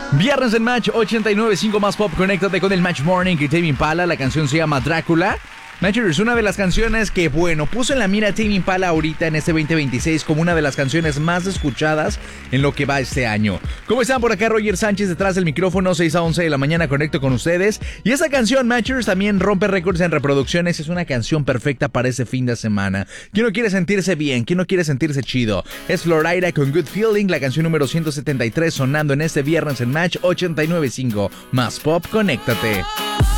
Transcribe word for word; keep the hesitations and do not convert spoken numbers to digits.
Viernes en Match ochenta y nueve punto cinco más pop. Conéctate con el Match Morning y Tame Impala. La canción se llama Drácula. Matchers, una de las canciones que, bueno, puso en la mira Tame Impala ahorita en este veinte veintiséis como una de las canciones más escuchadas en lo que va este año. ¿Cómo están? Por acá Roger Sánchez detrás del micrófono, seis a once de la mañana conecto con ustedes. Y esa canción, Matchers, también rompe récords en reproducciones. Es una canción perfecta para ese fin de semana. ¿Quién no quiere sentirse bien? ¿Quién no quiere sentirse chido? Es Florida con Good Feeling, la canción número ciento setenta y tres sonando en este viernes en Match ochenta y nueve punto cinco más pop. Conéctate.